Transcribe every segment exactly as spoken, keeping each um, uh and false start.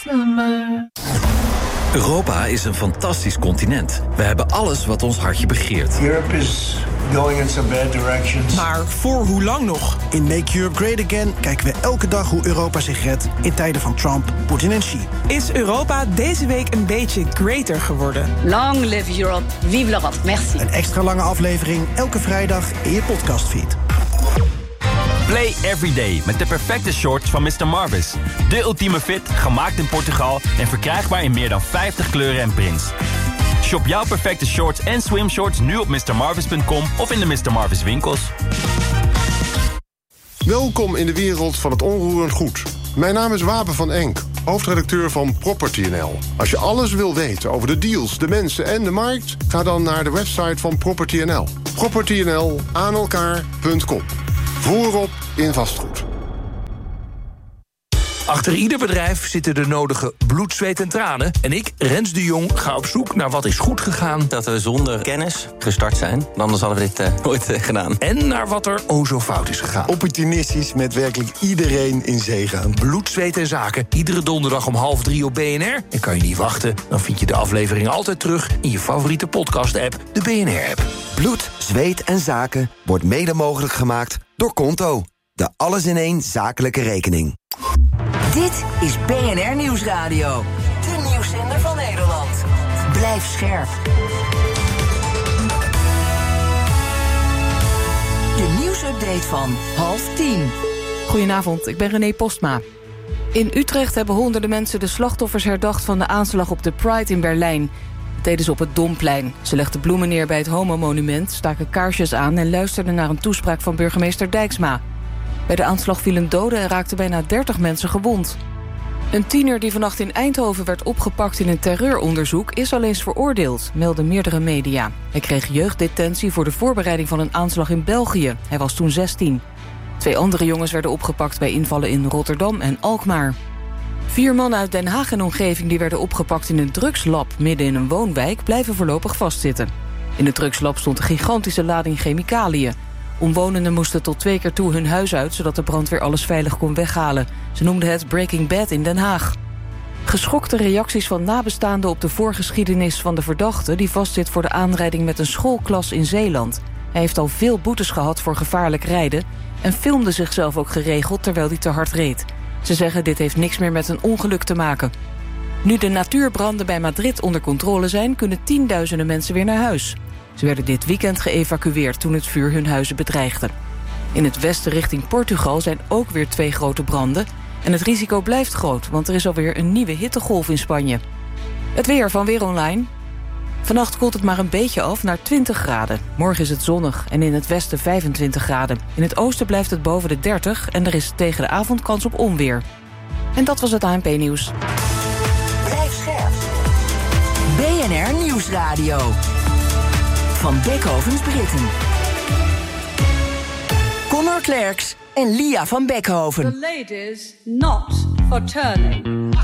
nummer. Europa is een fantastisch continent. We hebben alles wat ons hartje begeert. Europe is going in some bad directions. Maar voor hoe lang nog? In Make Europe Great Again kijken we elke dag hoe Europa zich redt in tijden van Trump, Poetin en Xi. Is Europa deze week een beetje greater geworden? Long live Europe, vive l'Europe, merci. Een extra lange aflevering elke vrijdag in je podcastfeed. Play every day met de perfecte shorts van mister Marvis. De ultieme fit, gemaakt in Portugal en verkrijgbaar in meer dan vijftig kleuren en prints. Shop jouw perfecte shorts en swimshorts nu op mister marvis punt com of in de mister Marvis winkels. Welkom in de wereld van het onroerend goed. Mijn naam is Wapen van Enk, hoofdredacteur van Property N L. Als je alles wil weten over de deals, de mensen en de markt, ga dan naar de website van Property N L. Property N L aan elkaar punt com. Voorop in vastgoed. Achter ieder bedrijf zitten de nodige bloed, zweet en tranen. En ik, Rens de Jong, ga op zoek naar wat is goed gegaan. Dat we zonder kennis gestart zijn. Anders hadden we dit uh, nooit uh, gedaan. En naar wat er o zo fout is gegaan. Opportunistisch met werkelijk iedereen in zee gaan. Bloed, zweet en zaken. Iedere donderdag om half drie op B N R. En kan je niet wachten, dan vind je de aflevering altijd terug in je favoriete podcast-app, de B N R-app. Bloed, zweet en zaken wordt mede mogelijk gemaakt door Konto. De alles-in-één zakelijke rekening. Dit is B N R Nieuwsradio. De nieuwszender van Nederland. Blijf scherp. De nieuwsupdate van half tien. Goedenavond, ik ben René Postma. In Utrecht hebben honderden mensen de slachtoffers herdacht van de aanslag op de Pride in Berlijn. Dat deden ze op het Domplein. Ze legden bloemen neer bij het homomonument, staken kaarsjes aan en luisterden naar een toespraak van burgemeester Dijksma. Bij de aanslag vielen doden en raakten bijna dertig mensen gewond. Een tiener die vannacht in Eindhoven werd opgepakt in een terreuronderzoek is al eens veroordeeld, melden meerdere media. Hij kreeg jeugddetentie voor de voorbereiding van een aanslag in België. Hij was toen zestien. Twee andere jongens werden opgepakt bij invallen in Rotterdam en Alkmaar. Vier mannen uit Den Haag en omgeving die werden opgepakt in een drugslab midden in een woonwijk blijven voorlopig vastzitten. In het drugslab stond een gigantische lading chemicaliën. Omwonenden moesten tot twee keer toe hun huis uit, zodat de brandweer alles veilig kon weghalen. Ze noemden het Breaking Bad in Den Haag. Geschokte reacties van nabestaanden op de voorgeschiedenis van de verdachte die vastzit voor de aanrijding met een schoolklas in Zeeland. Hij heeft al veel boetes gehad voor gevaarlijk rijden en filmde zichzelf ook geregeld terwijl hij te hard reed. Ze zeggen dit heeft niks meer met een ongeluk te maken. Nu de natuurbranden bij Madrid onder controle zijn, kunnen tienduizenden mensen weer naar huis. Ze werden dit weekend geëvacueerd toen het vuur hun huizen bedreigde. In het westen richting Portugal zijn ook weer twee grote branden. En het risico blijft groot, want er is alweer een nieuwe hittegolf in Spanje. Het weer van Weer Online. Vannacht koelt het maar een beetje af naar twintig graden. Morgen is het zonnig en in het westen vijfentwintig graden. In het oosten blijft het boven de dertig en er is tegen de avond kans op onweer. En dat was het A N P-nieuws. Blijf scherp. B N R Nieuwsradio. Van Beckhovens Britten. Connor Klerks en Lia van Beckhoven. The ladies not for turning.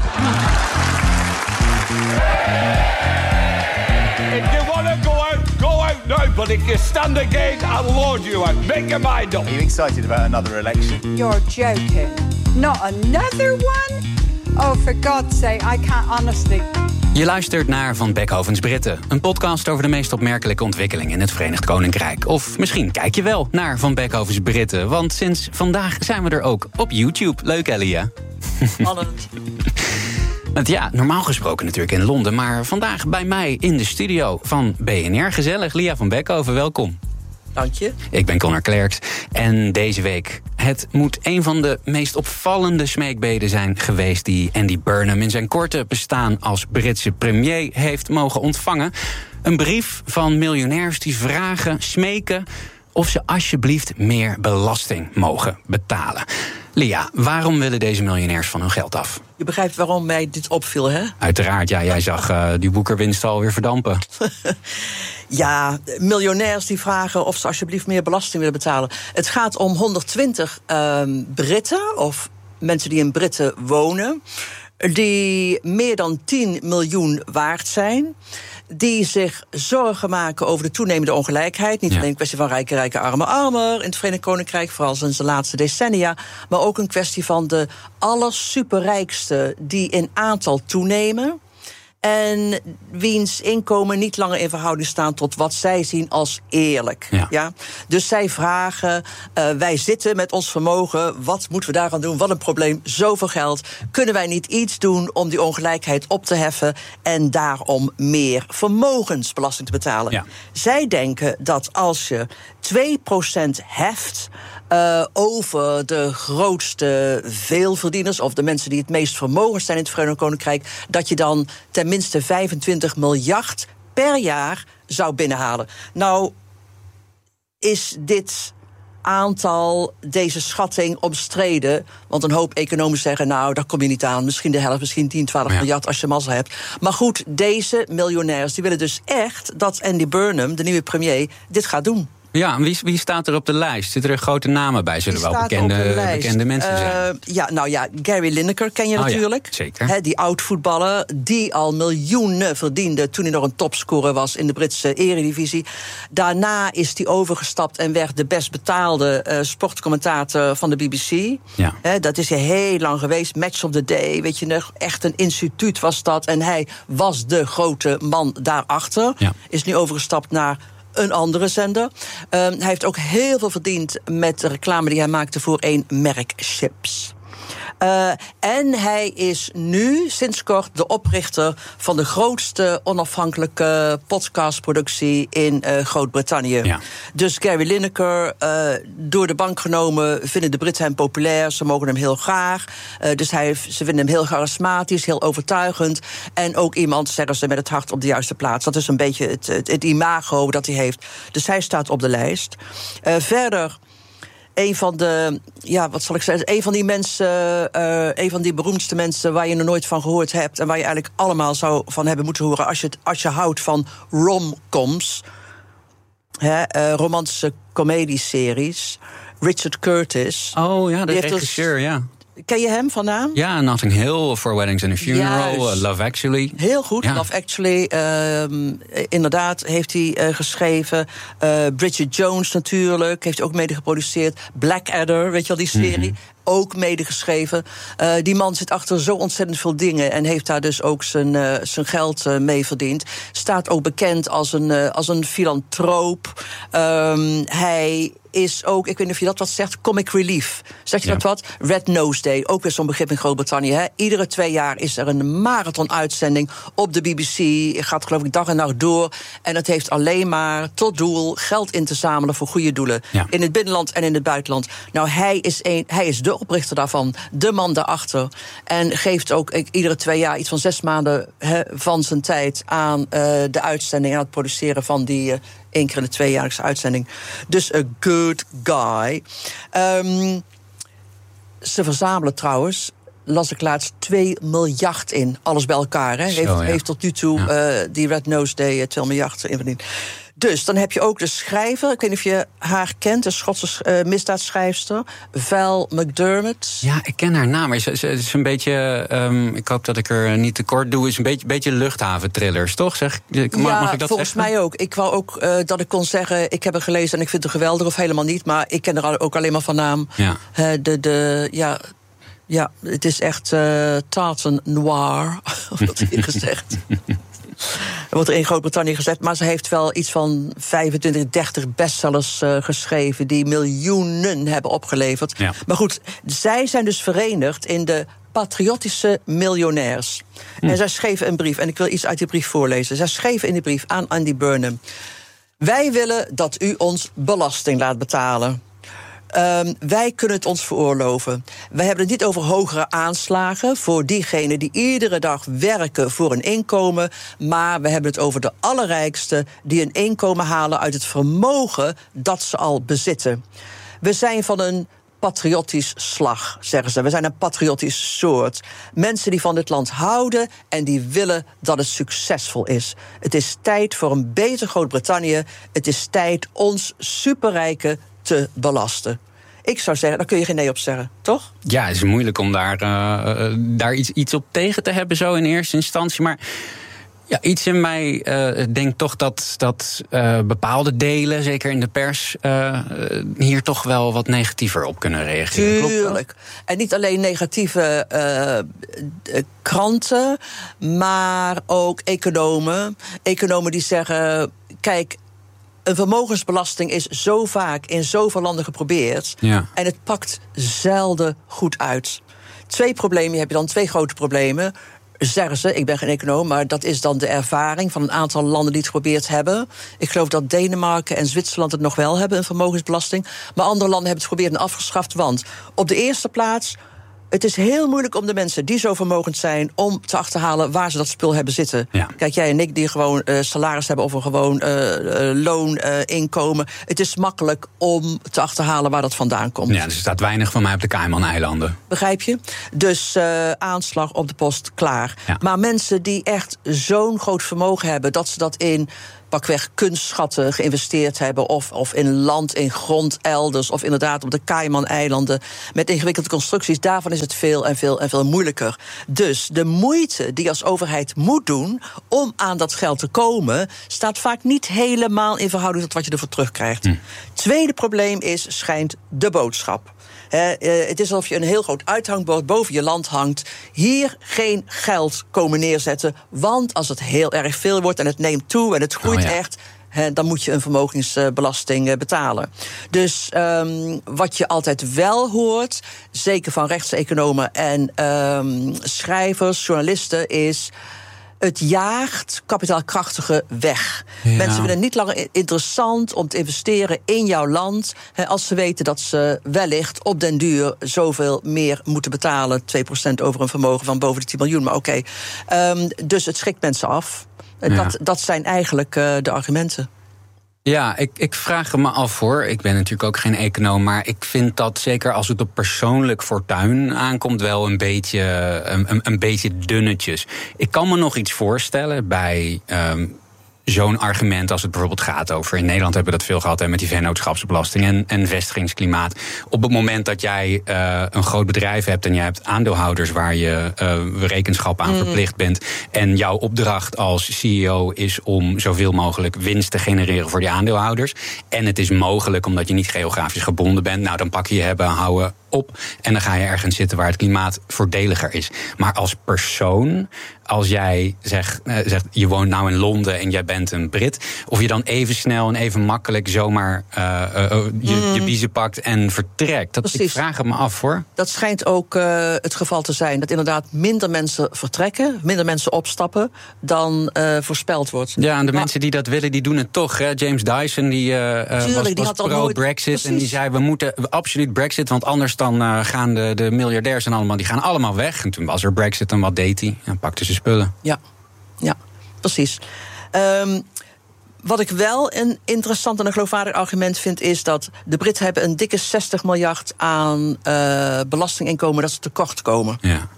If you want to go out, go out now. But if you stand again, I'll lord you out. Make your mind up. Are you excited about another election? You're joking. Not another one? Oh, for God's sake, I can't honestly... Je luistert naar Van Beckhovens Britten, een podcast over de meest opmerkelijke ontwikkelingen in het Verenigd Koninkrijk. Of misschien kijk je wel naar Van Beckhovens Britten, want sinds vandaag zijn we er ook op YouTube. Leuk, Elia. Spannend. Want ja, normaal gesproken natuurlijk in Londen, maar vandaag bij mij in de studio van B N R. Gezellig, Lia van Beckhoven, welkom. Dank je. Ik ben Connor Klerks en deze week... het moet een van de meest opvallende smeekbeden zijn geweest... die Andy Burnham in zijn korte bestaan als Britse premier heeft mogen ontvangen. Een brief van miljonairs die vragen, smeken... of ze alsjeblieft meer belasting mogen betalen. Lia, waarom willen deze miljonairs van hun geld af? Je begrijpt waarom mij dit opviel, hè? Uiteraard, ja. Jij zag uh, die boekerwinst alweer verdampen. Ja, miljonairs die vragen of ze alsjeblieft meer belasting willen betalen. Het gaat om honderdtwintig uh, Britten, of mensen die in Britten wonen... die meer dan tien miljoen waard zijn, die zich zorgen maken over de toenemende ongelijkheid. Niet ja. alleen een kwestie van rijke, rijke, arme, armer in het Verenigd Koninkrijk, vooral sinds de laatste decennia, maar ook een kwestie van de allersuperrijkste die in aantal toenemen en wiens inkomen niet langer in verhouding staan tot wat zij zien als eerlijk. Ja. Ja? Dus zij vragen, uh, wij zitten met ons vermogen, wat moeten we daaraan doen? Wat een probleem, zoveel geld. Kunnen wij niet iets doen om die ongelijkheid op te heffen en daarom meer vermogensbelasting te betalen? Ja. Zij denken dat als je twee procent heft Uh, over de grootste veelverdieners, of de mensen die het meest vermogend zijn in het Verenigd Koninkrijk, dat je dan tenminste vijfentwintig miljard per jaar zou binnenhalen. Nou is dit aantal, deze schatting, omstreden. Want een hoop economen zeggen, nou, daar kom je niet aan. Misschien de helft, misschien tien, twaalf ja. miljard als je mazzel hebt. Maar goed, deze miljonairs die willen dus echt dat Andy Burnham, de nieuwe premier, dit gaat doen. Ja, en wie, wie staat er op de lijst? Zitten er grote namen bij? Zullen wel bekende, bekende mensen zijn? Uh, ja, nou ja, Gary Lineker ken je oh, natuurlijk. Ja, zeker. He, die oud-voetballer, die al miljoenen verdiende toen hij nog een topscorer was in de Britse eredivisie. Daarna is hij overgestapt en werd de best betaalde uh, sportcommentator van de B B C. Ja. He, dat is hij heel lang geweest. Match of the Day, weet je nog, echt een instituut was dat. En hij was de grote man daarachter. Ja. Is nu overgestapt naar een andere zender. Um, hij heeft ook heel veel verdiend met de reclame die hij maakte voor één merk chips. Uh, en hij is nu sinds kort de oprichter van de grootste onafhankelijke podcastproductie in uh, Groot-Brittannië. Ja. Dus Gary Lineker, uh, door de bank genomen, vinden de Britten hem populair. Ze mogen hem heel graag. Uh, dus hij, ze vinden hem heel charismatisch, heel overtuigend. En ook iemand, zeggen ze, met het hart op de juiste plaats. Dat is een beetje het, het, het imago dat hij heeft. Dus hij staat op de lijst. Uh, verder Een van de, ja, wat zal ik zeggen, een van die mensen, uh, een van die beroemdste mensen waar je nog nooit van gehoord hebt en waar je eigenlijk allemaal zou van hebben moeten horen als je, het, als je houdt van rom-coms, hè, uh, romantische comedieseries. Richard Curtis. Oh ja, de regisseur, dus, ja. Ken je hem van naam? Ja, Notting Hill, For Weddings and a Funeral, uh, Love Actually. Heel goed, ja. Love Actually. Uh, inderdaad, heeft hij uh, geschreven. Uh, Bridget Jones natuurlijk, heeft hij ook mede geproduceerd. Blackadder, weet je wel, die serie. Mm-hmm. Ook medegeschreven. Uh, die man zit achter zo ontzettend veel dingen en heeft daar dus ook zijn, uh, zijn geld uh, mee verdiend. Staat ook bekend als een, uh, als een filantroop. Um, hij is ook, ik weet niet of je dat wat zegt, comic relief. Zeg je ja. dat wat? Red Nose Day, ook weer zo'n begrip in Groot-Brittannië. Hè? Iedere twee jaar is er een marathon-uitzending op de B B C. Gaat geloof ik dag en nacht door. En het heeft alleen maar tot doel geld in te zamelen voor goede doelen. Ja. In het binnenland en in het buitenland. Nou, hij is, een, hij is de oprichter daarvan, de man daarachter. En geeft ook ik, iedere twee jaar iets van zes maanden he, van zijn tijd aan uh, de uitzending, aan het produceren van die uh, één keer in de tweejaarlijkse uitzending. Dus a good guy. Um, ze verzamelen trouwens, las ik laatst, twee miljard in. Alles bij elkaar. Hè. Zo, heeft, ja. heeft tot nu toe ja. uh, die Red Nose Day twee miljard in verdiend. Dus dan heb je ook de schrijver, ik weet niet of je haar kent, de Schotse uh, misdaadschrijfster, Val McDermott. Ja, ik ken haar naam, maar ze is een beetje, um, ik hoop dat ik er niet tekort doe, is een beetje, beetje luchthaventrillers, toch? Zeg, mag, ja, mag ik dat volgens zeggen? mij ook. Ik wou ook uh, dat ik kon zeggen, ik heb haar gelezen en ik vind haar geweldig, of helemaal niet, maar ik ken haar ook alleen maar van naam. Ja. Uh, de, de, ja, ja, het is echt uh, tartan noir, of dat hier gezegd. Er wordt er in Groot-Brittannië gezet, maar ze heeft wel iets van vijfentwintig, dertig bestsellers uh, geschreven die miljoenen hebben opgeleverd. Ja. Maar goed, zij zijn dus verenigd in de patriotische miljonairs. Hm. En zij schreven een brief, en ik wil iets uit die brief voorlezen. Zij schreven in die brief aan Andy Burnham: wij willen dat u ons belasting laat betalen. Um, wij kunnen het ons veroorloven. Wij hebben het niet over hogere aanslagen voor diegenen die iedere dag werken voor een inkomen, maar we hebben het over de allerrijksten die een inkomen halen uit het vermogen dat ze al bezitten. We zijn van een patriotisch slag, zeggen ze. We zijn een patriotisch soort. Mensen die van dit land houden en die willen dat het succesvol is. Het is tijd voor een beter Groot-Brittannië. Het is tijd ons superrijken te belasten. Ik zou zeggen, daar kun je geen nee op zeggen, toch? Ja, het is moeilijk om daar, uh, daar iets, iets op tegen te hebben, zo in eerste instantie. Maar ja, iets in mij uh, denkt toch dat, dat uh, bepaalde delen, zeker in de pers, uh, hier toch wel wat negatiever op kunnen reageren. Tuurlijk. En niet alleen negatieve uh, kranten, maar ook economen. Economen die zeggen, kijk, een vermogensbelasting is zo vaak in zoveel landen geprobeerd. Ja. En het pakt zelden goed uit. Twee problemen heb je dan, twee grote problemen. Zeggen ze, ik ben geen econoom, maar dat is dan de ervaring van een aantal landen die het geprobeerd hebben. Ik geloof dat Denemarken en Zwitserland het nog wel hebben, een vermogensbelasting. Maar andere landen hebben het geprobeerd en afgeschaft. Want op de eerste plaats, het is heel moeilijk om de mensen die zo vermogend zijn om te achterhalen waar ze dat spul hebben zitten. Ja. Kijk, jij en ik die gewoon uh, salaris hebben of een gewoon uh, uh, looninkomen. Uh, het is makkelijk om te achterhalen waar dat vandaan komt. Ja, dus er staat weinig van mij op de Cayman-eilanden. Begrijp je? Dus uh, aanslag op de post, klaar. Ja. Maar mensen die echt zo'n groot vermogen hebben dat ze dat in pakweg kunstschatten geïnvesteerd hebben, of, of in land, in grond elders, of inderdaad op de Cayman-eilanden met ingewikkelde constructies, daarvan is het veel en veel en veel moeilijker. Dus de moeite die je als overheid moet doen om aan dat geld te komen, staat vaak niet helemaal in verhouding tot wat je ervoor terugkrijgt. Hm. Tweede probleem is, schijnt de boodschap. He, uh, het is alsof je een heel groot uithangbord boven je land hangt. Hier geen geld komen neerzetten, want als het heel erg veel wordt en het neemt toe en het groeit oh ja. echt, he, dan moet je een vermogensbelasting uh, betalen. Dus um, wat je altijd wel hoort, zeker van rechtseconomen en um, schrijvers, journalisten, is: het jaagt kapitaalkrachtigen weg. Ja. Mensen vinden het niet langer interessant om te investeren in jouw land, hè, als ze weten dat ze wellicht op den duur zoveel meer moeten betalen. twee procent over een vermogen van boven de tien miljoen. Maar oké. Okay. Um, dus het schrikt mensen af. Ja. Dat, dat zijn eigenlijk uh, de argumenten. Ja, ik, ik vraag me af hoor. Ik ben natuurlijk ook geen econoom, maar ik vind dat zeker als het op persoonlijk fortuin aankomt wel een beetje, een, een, een beetje dunnetjes. Ik kan me nog iets voorstellen bij Um, zo'n argument als het bijvoorbeeld gaat over, in Nederland hebben we dat veel gehad, hè, met die vennootschapsbelasting en, en vestigingsklimaat. Op het moment dat jij uh, een groot bedrijf hebt en je hebt aandeelhouders waar je uh, rekenschap aan mm. verplicht bent, en jouw opdracht als C E O is om zoveel mogelijk winst te genereren voor die aandeelhouders, en het is mogelijk omdat je niet geografisch gebonden bent, nou dan pak je je hebben, houden op en dan ga je ergens zitten waar het klimaat voordeliger is. Maar als persoon, als jij zegt, uh, zegt je woont nou in Londen en jij bent een Brit, of je dan even snel en even makkelijk zomaar uh, uh, je, mm. je biezen pakt en vertrekt. Dat, ik vraag het me af hoor. Dat schijnt ook uh, het geval te zijn, dat inderdaad minder mensen vertrekken, minder mensen opstappen dan uh, voorspeld wordt. Ja, en de maar, mensen die dat willen, die doen het toch. Hè? James Dyson die, uh, tuurlijk, was, was pro-Brexit en die zei, we moeten absoluut Brexit, want anders dan uh, gaan de, de miljardairs en allemaal, die gaan allemaal weg. En toen was er Brexit en wat deed hij? Ja, pakte ze spullen. Ja, ja, precies. Um, wat ik wel een interessant en een geloofwaardig argument vind, is dat de Britten hebben een dikke zestig miljard aan uh, belastinginkomen dat ze tekort komen. Ja.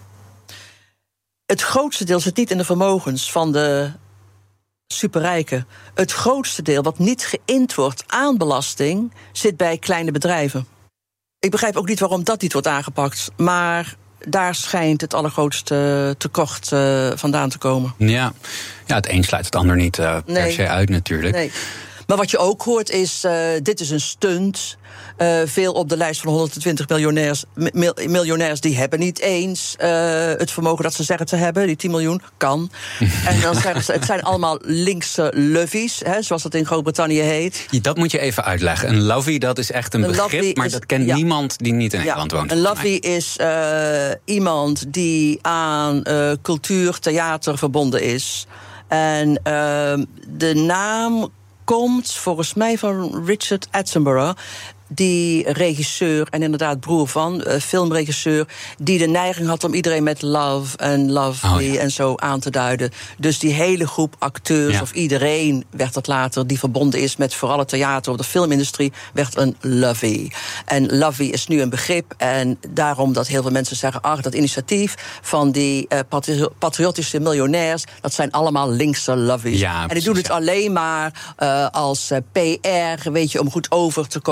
Het grootste deel zit niet in de vermogens van de superrijken. Het grootste deel wat niet geïnd wordt aan belasting zit bij kleine bedrijven. Ik begrijp ook niet waarom dat niet wordt aangepakt, maar daar schijnt het allergrootste tekort uh, vandaan te komen. Ja. ja, het een sluit het ander niet uh, per nee. se uit natuurlijk. Nee. Maar wat je ook hoort is, uh, dit is een stunt. Uh, veel op de lijst van honderdtwintig miljonairs, mil, miljonairs die hebben niet eens uh, het vermogen dat ze zeggen te hebben. Die tien miljoen kan. En dan zeggen ze, het zijn allemaal linkse lovies, hè, zoals dat in Groot-Brittannië heet. Ja, dat moet je even uitleggen. Een lovie, dat is echt een, een begrip, maar is, dat kent ja. niemand die niet in ja, Nederland woont. Een lovie is uh, iemand die aan uh, cultuur, theater verbonden is. En uh, de naam komt volgens mij van Richard Attenborough, die regisseur en inderdaad broer van, uh, filmregisseur, die de neiging had om iedereen met love en lovely oh, ja. en zo aan te duiden. Dus die hele groep acteurs, ja. of iedereen werd dat later, die verbonden is met vooral het theater of de filmindustrie, werd een lovey. En lovey is nu een begrip en daarom dat heel veel mensen zeggen, ach, dat initiatief van die uh, patri- patriotische miljonairs, dat zijn allemaal linkse loveys. Ja, en die doen het ja. alleen maar uh, als uh, P R, weet je, om goed over te komen.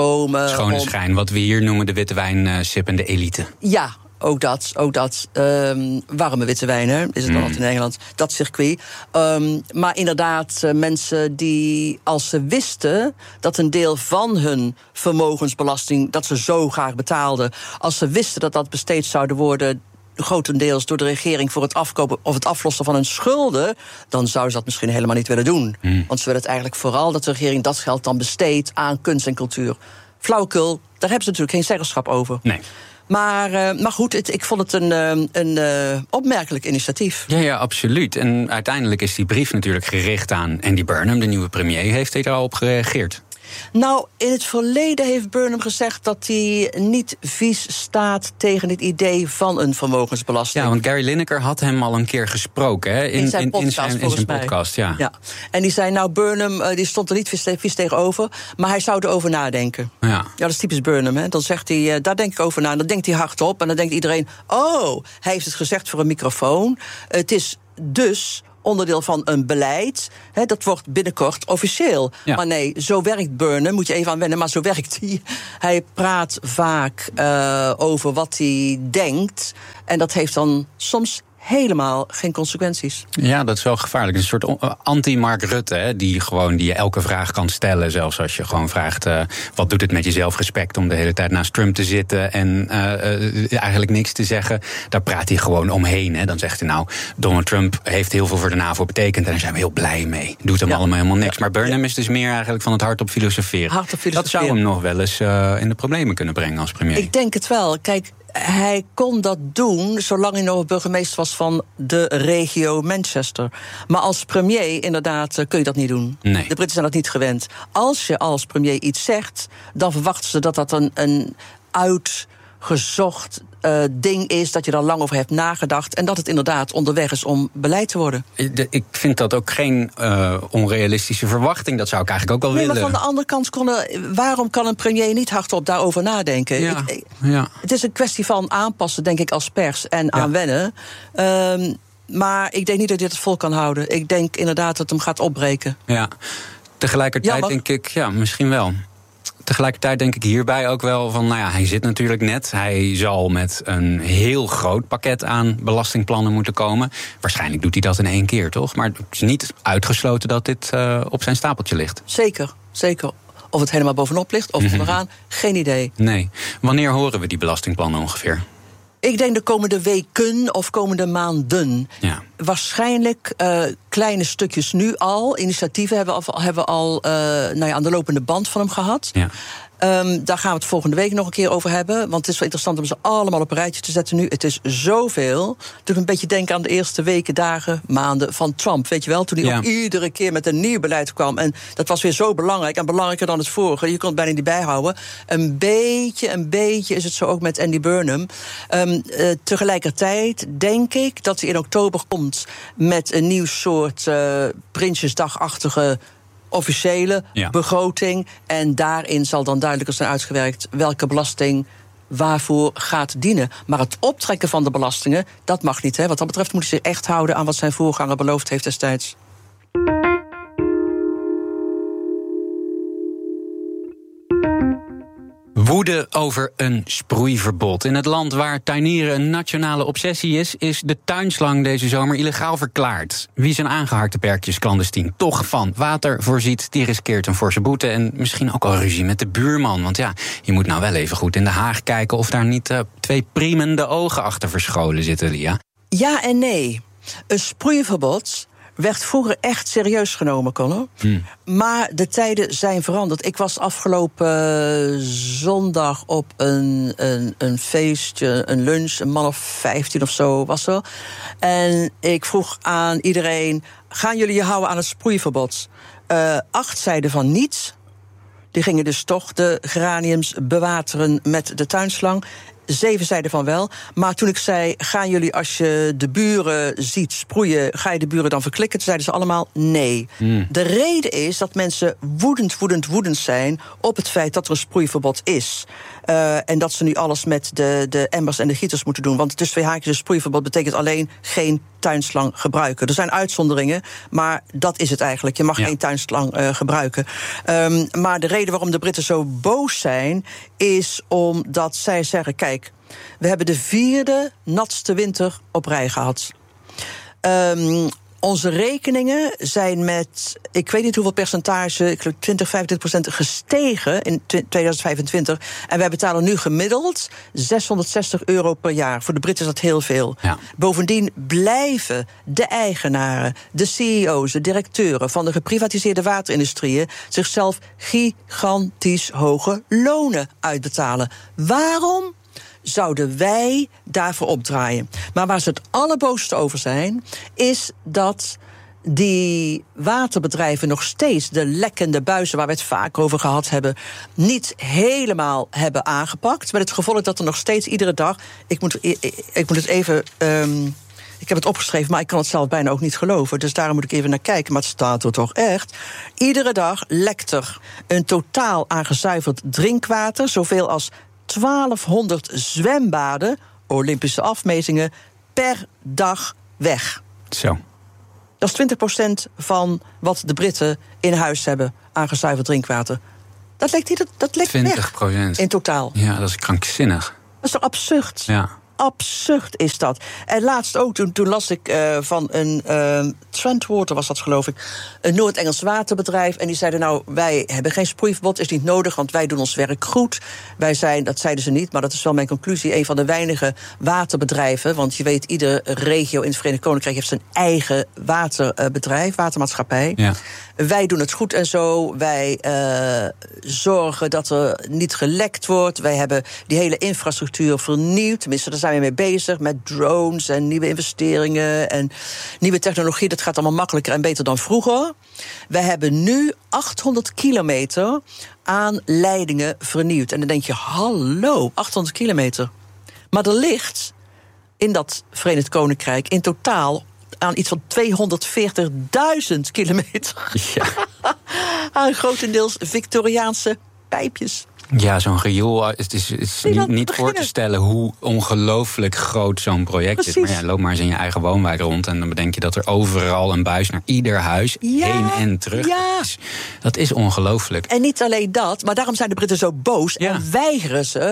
Schone om... schijn, wat we hier noemen de witte wijn uh, sippende elite. Ja, ook dat. Ook dat. Um, warme witte wijn, hè, is het dan Mm. altijd in Nederland. Dat circuit. Um, maar inderdaad, uh, mensen die, als ze wisten dat een deel van hun vermogensbelasting, dat ze zo graag betaalden, als ze wisten dat dat besteed zouden worden grotendeels door de regering voor het afkopen of het aflossen van hun schulden, dan zouden ze dat misschien helemaal niet willen doen. Mm. Want ze willen het eigenlijk vooral dat de regering dat geld dan besteedt aan kunst en cultuur. Flauwekul, daar hebben ze natuurlijk geen zeggenschap over. Nee. Maar, uh, maar goed, het, ik vond het een, uh, een uh, opmerkelijk initiatief. Ja, ja, absoluut. En uiteindelijk is die brief natuurlijk gericht aan Andy Burnham, de nieuwe premier. Heeft hij daar al op gereageerd? Nou, in het verleden heeft Burnham gezegd dat hij niet vies staat tegen het idee van een vermogensbelasting. Ja, want Gary Lineker had hem al een keer gesproken, hè? In, in zijn podcast, in, in zijn, in zijn podcast, ja. ja. En die zei, nou, Burnham uh, die stond er niet vies, vies tegenover, maar hij zou erover nadenken. Ja. Ja, dat is typisch Burnham, hè. Dan zegt hij, uh, daar denk ik over na. En dan denkt hij hardop en dan denkt iedereen, oh, hij heeft het gezegd voor een microfoon. Uh, het is dus onderdeel van een beleid. He, dat wordt binnenkort officieel. Ja. Maar nee, zo werkt Burnham, moet je even aan wennen, maar zo werkt hij. Hij praat vaak uh, over wat hij denkt. En dat heeft dan soms helemaal geen consequenties. Ja, dat is wel gevaarlijk. Een soort anti-Mark Rutte, hè, die gewoon die je elke vraag kan stellen. Zelfs als je gewoon vraagt, uh, wat doet het met je zelfrespect om de hele tijd naast Trump te zitten en uh, uh, eigenlijk niks te zeggen. Daar praat hij gewoon omheen. Hè. Dan zegt hij nou, Donald Trump heeft heel veel voor de NAVO betekend en daar zijn we heel blij mee. Doet hem ja. allemaal helemaal niks. Maar Burnham is dus meer eigenlijk van het hardop filosoferen. Hardop filosoferen. Dat zou hem nog wel eens uh, in de problemen kunnen brengen als premier. Ik denk het wel. Kijk, hij kon dat doen zolang hij nog burgemeester was van de regio Manchester. Maar als premier, inderdaad, kun je dat niet doen. Nee. De Britten zijn dat niet gewend. Als je als premier iets zegt, dan verwachten ze dat dat een, een uitgezocht uh, ding is, dat je daar lang over hebt nagedacht en dat het inderdaad onderweg is om beleid te worden. Ik vind dat ook geen uh, onrealistische verwachting. Dat zou ik eigenlijk ook wel nee, willen. Maar van de andere kant, konden, waarom kan een premier niet hardop daarover nadenken? Ja, ik, ja. Het is een kwestie van aanpassen, denk ik, als pers en ja. aan wennen. Um, maar ik denk niet dat hij het vol kan houden. Ik denk inderdaad dat het hem gaat opbreken. Ja, tegelijkertijd Jammer. denk ik, ja, misschien wel. Tegelijkertijd denk ik hierbij ook wel van, nou ja, hij zit natuurlijk net. Hij zal met een heel groot pakket aan belastingplannen moeten komen. Waarschijnlijk doet hij dat in één keer, toch? Maar het is niet uitgesloten dat dit uh, op zijn stapeltje ligt. Zeker, zeker. Of het helemaal bovenop ligt, of mm-hmm. onderaan, geen idee. Nee. Wanneer horen we die belastingplannen ongeveer? Ik denk de komende weken of komende maanden. Ja. Waarschijnlijk uh, kleine stukjes nu al. Initiatieven hebben we al, hebben we al uh, nou ja, aan de lopende band van hem gehad. Ja. Um, daar gaan we het volgende week nog een keer over hebben. Want het is wel interessant om ze allemaal op een rijtje te zetten nu. Het is zoveel. Doe een beetje denken aan de eerste weken, dagen, maanden van Trump. Weet je wel, toen hij ja. ook iedere keer met een nieuw beleid kwam. En dat was weer zo belangrijk en belangrijker dan het vorige. Je kon het bijna niet bijhouden. Een beetje, een beetje is het zo ook met Andy Burnham. Um, uh, tegelijkertijd denk ik dat hij in oktober komt met een nieuw soort uh, Prinsjesdagachtige officiële ja. begroting. En daarin zal dan duidelijker zijn uitgewerkt welke belasting waarvoor gaat dienen. Maar het optrekken van de belastingen, dat mag niet. Hè. Wat dat betreft moet hij zich echt houden aan wat zijn voorganger beloofd heeft destijds. Woede over een sproeiverbod. In het land waar tuinieren een nationale obsessie is, is de tuinslang deze zomer illegaal verklaard. Wie zijn aangeharkte perkjes clandestien toch van water voorziet, die riskeert een forse boete en misschien ook al ruzie met de buurman. Want ja, je moet nou wel even goed in de Haag kijken of daar niet uh, twee priemende ogen achter verscholen zitten, Lia. Ja en nee. Een sproeiverbod werd vroeger echt serieus genomen, Conor. Hmm. Maar de tijden zijn veranderd. Ik was afgelopen zondag op een, een, een feestje, een lunch, een man of vijftien of zo was er. En ik vroeg aan iedereen, gaan jullie je houden aan het sproeiverbod? Uh, acht zeiden van niet. Die gingen dus toch de geraniums bewateren met de tuinslang. Zeven zeiden van wel. Maar toen ik zei, gaan jullie als je de buren ziet sproeien, ga je de buren dan verklikken? Toen zeiden ze allemaal nee. Mm. De reden is dat mensen woedend, woedend, woedend zijn op het feit dat er een sproeiverbod is. Uh, en dat ze nu alles met de, de emmers en de gieters moeten doen. Want tussen twee haakjes, een sproeiverbod betekent alleen geen tuinslang gebruiken. Er zijn uitzonderingen, maar dat is het eigenlijk. Je mag ja. geen tuinslang uh, gebruiken. Um, maar de reden waarom de Britten zo boos zijn, is omdat zij zeggen, kijk, we hebben de vierde natste winter op rij gehad. Um, Onze rekeningen zijn met, ik weet niet hoeveel percentage, ik geloof twintig, vijfentwintig procent gestegen in tweeduizend vijfentwintig. En wij betalen nu gemiddeld zeshonderdzestig euro per jaar. Voor de Britten is dat heel veel. Ja. Bovendien blijven de eigenaren, de C E O's, de directeuren van de geprivatiseerde waterindustrieën zichzelf gigantisch hoge lonen uitbetalen. Waarom zouden wij daarvoor opdraaien? Maar waar ze het allerboosste over zijn, is dat die waterbedrijven nog steeds de lekkende buizen, waar we het vaak over gehad hebben, niet helemaal hebben aangepakt. Met het gevolg dat er nog steeds iedere dag, ik moet, ik, ik moet het even, um, ik heb het opgeschreven, maar ik kan het zelf bijna ook niet geloven. Dus daarom moet ik even naar kijken, maar het staat er toch echt. Iedere dag lekt er een totaal aan gezuiverd drinkwater, zoveel als twaalfhonderd zwembaden, Olympische afmetingen, per dag weg. Zo. Dat is twintig procent van wat de Britten in huis hebben aan gezuiverd drinkwater. Dat lekt, niet, dat lekt twintig procent weg in totaal. Ja, dat is krankzinnig. Dat is toch absurd? Ja. Absurd is dat. En laatst ook, toen, toen las ik uh, van een uh, Trentwater, was dat geloof ik, een Noord-Engels waterbedrijf. En die zeiden, nou, wij hebben geen sproeiverbod, is niet nodig, want wij doen ons werk goed. Wij zijn, dat zeiden ze niet, maar dat is wel mijn conclusie, een van de weinige waterbedrijven, want je weet, iedere regio in het Verenigd Koninkrijk heeft zijn eigen waterbedrijf, watermaatschappij. Ja. Wij doen het goed en zo. Wij uh, zorgen dat er niet gelekt wordt. Wij hebben die hele infrastructuur vernieuwd. Tenminste, daar zijn we mee bezig. Met drones en nieuwe investeringen en nieuwe technologie. Dat gaat allemaal makkelijker en beter dan vroeger. Wij hebben nu achthonderd kilometer aan leidingen vernieuwd. En dan denk je, hallo, achthonderd kilometer. Maar er ligt in dat Verenigd Koninkrijk in totaal aan iets van tweehonderdveertigduizend kilometer. Ja. Aan grotendeels Victoriaanse pijpjes. Ja, zo'n riool. Het is, het is niet, niet voor te stellen hoe ongelooflijk groot zo'n project Precies. is. Maar ja, loop maar eens in je eigen woonwijk rond en dan bedenk je dat er overal een buis naar ieder huis ja, heen en terug. Ja. Dat is, dat is ongelooflijk. En niet alleen dat, maar daarom zijn de Britten zo boos ja. en weigeren ze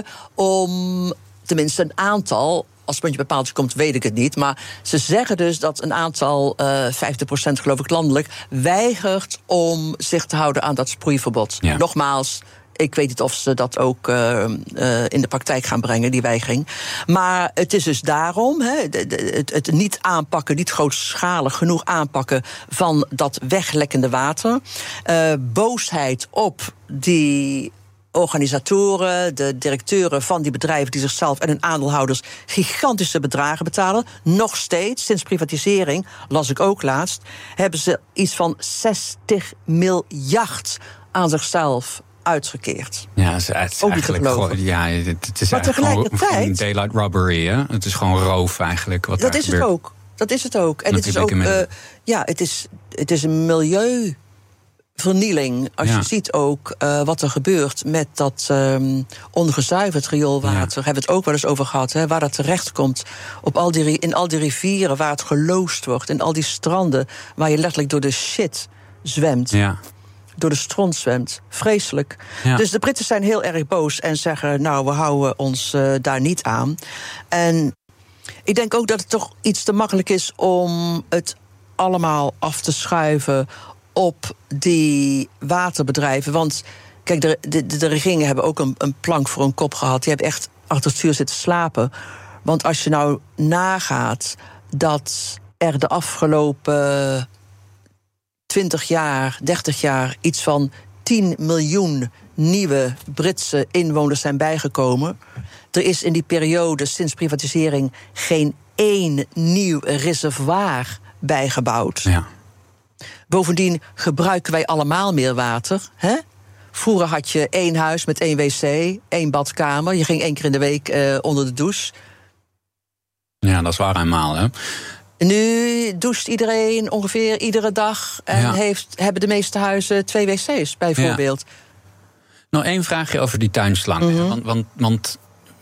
om tenminste een aantal. Als het puntje bepaald komt, weet ik het niet. Maar ze zeggen dus dat een aantal, uh, vijftig procent geloof ik landelijk, weigert om zich te houden aan dat sproeiverbod. Ja. Nogmaals, ik weet niet of ze dat ook uh, uh, in de praktijk gaan brengen, die weigering. Maar het is dus daarom, he, de, de, het, het niet aanpakken, niet grootschalig genoeg aanpakken van dat weglekkende water. Uh, boosheid op die organisatoren, de directeuren van die bedrijven die zichzelf en hun aandeelhouders gigantische bedragen betalen. Nog steeds, sinds privatisering, las ik ook laatst, hebben ze iets van zestig miljard aan zichzelf uitgekeerd. Ja, het is eigenlijk gewoon, ja, het is maar eigenlijk gewoon daylight robbery, hè? Het is gewoon roof eigenlijk. Wat dat daar is gebeurt. het ook. Dat is het ook. En het is ook, uh, ja, het is, het is een milieu. Vernieling, als ja. je ziet ook uh, wat er gebeurt met dat um, ongezuiverd rioolwater. Ja. Hebben we het ook wel eens over gehad, hè, waar dat terecht komt. Op al die, in al die rivieren waar het geloosd wordt. In al die stranden waar je letterlijk door de shit zwemt. Ja. Door de stront zwemt. Vreselijk. Ja. Dus de Britten zijn heel erg boos en zeggen, nou, we houden ons uh, daar niet aan. En ik denk ook dat het toch iets te makkelijk is om het allemaal af te schuiven op die waterbedrijven. Want kijk, de, de, de regeringen hebben ook een, een plank voor hun kop gehad. Die hebben echt achter het vuur zitten slapen. Want als je nou nagaat dat er de afgelopen twintig jaar, dertig jaar iets van tien miljoen nieuwe Britse inwoners zijn bijgekomen. Er is in die periode sinds privatisering geen één nieuw reservoir bijgebouwd. Ja. Bovendien gebruiken wij allemaal meer water. Hè? Vroeger had je één huis met één wc, één badkamer. Je ging één keer in de week uh, onder de douche. Ja, dat is waar eenmaal, hè? Nu doucht iedereen ongeveer iedere dag. En ja. heeft, hebben de meeste huizen twee wc's, bijvoorbeeld. Ja. Nou, één vraagje over die tuinslang. Mm-hmm. Want, want, want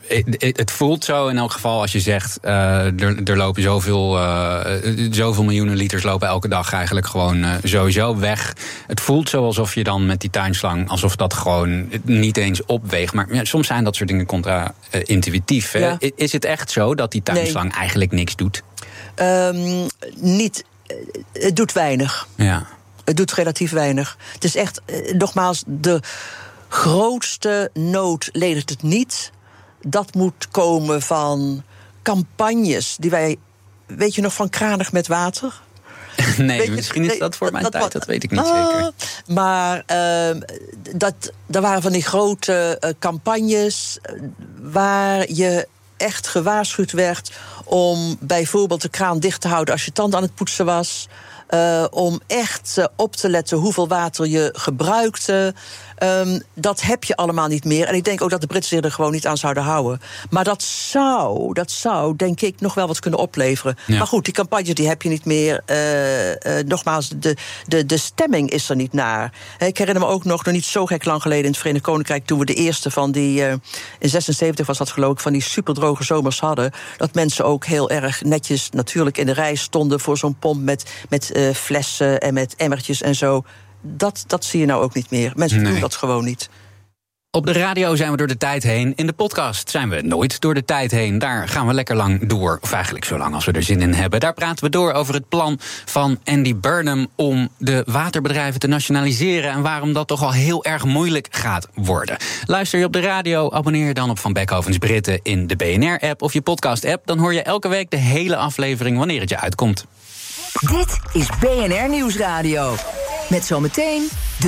het voelt zo in elk geval als je zegt... Uh, er, er lopen zoveel, uh, zoveel miljoenen liters lopen elke dag eigenlijk gewoon uh, sowieso weg. Het voelt zo alsof je dan met die tuinslang... alsof dat gewoon niet eens opweegt. Maar ja, soms zijn dat soort dingen contra-intuïtief. Ja. Is het echt zo dat die tuinslang nee. eigenlijk niks doet? Um, niet. Het doet weinig. Ja. Het doet relatief weinig. Het is echt, nogmaals, de grootste nood levert het niet. Dat moet komen van campagnes die wij... Weet je nog van Kranig met water? Nee, weet je, misschien is dat voor mijn dat, tijd, dat, dat weet ik niet uh, zeker. Maar uh, dat, er waren van die grote uh, campagnes... Uh, waar je echt gewaarschuwd werd om bijvoorbeeld de kraan dicht te houden... als je tand aan het poetsen was... Uh, om echt uh, op te letten hoeveel water je gebruikte. Um, dat heb je allemaal niet meer. En ik denk ook dat de Britten zich er gewoon niet aan zouden houden. Maar dat zou, dat zou denk ik, nog wel wat kunnen opleveren. Ja. Maar goed, die campagnes die heb je niet meer. Uh, uh, nogmaals, de, de, de stemming is er niet naar. Ik herinner me ook nog, nog niet zo gek lang geleden... in het Verenigd Koninkrijk, toen we de eerste van die... Uh, in zesenzeventig was dat geloof ik, van die superdroge zomers hadden... dat mensen ook heel erg netjes natuurlijk in de rij stonden... voor zo'n pomp met, met uh, flessen en met emmertjes en zo... Dat, dat zie je nou ook niet meer. Mensen nee. doen dat gewoon niet. Op de radio zijn we door de tijd heen. In de podcast zijn we nooit door de tijd heen. Daar gaan we lekker lang door. Of eigenlijk zo lang als we er zin in hebben. Daar praten we door over het plan van Andy Burnham... om de waterbedrijven te nationaliseren... en waarom dat toch al heel erg moeilijk gaat worden. Luister je op de radio, abonneer je dan op Van Beckhovens Britten... in de B N R-app of je podcast-app. Dan hoor je elke week de hele aflevering wanneer het je uitkomt. Dit is B N R Nieuwsradio. Met zometeen...